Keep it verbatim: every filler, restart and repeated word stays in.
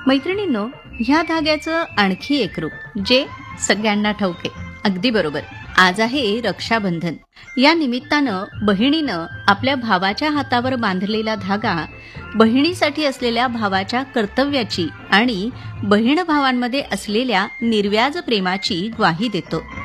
मैत्रिणींनो, ह्या धाग्याचं आणखी एक रूप जे सगळ्यांना ठाऊक आहे. अगदी बरोबर. आज आहे रक्षाबंधन. या निमित्तानं बहिणीनं आपल्या भावाच्या हातावर बांधलेला धागा बहिणीसाठी असलेल्या भावाच्या कर्तव्याची आणि बहीण भावांमध्ये असलेल्या निर्व्याज प्रेमाची ग्वाही देतो.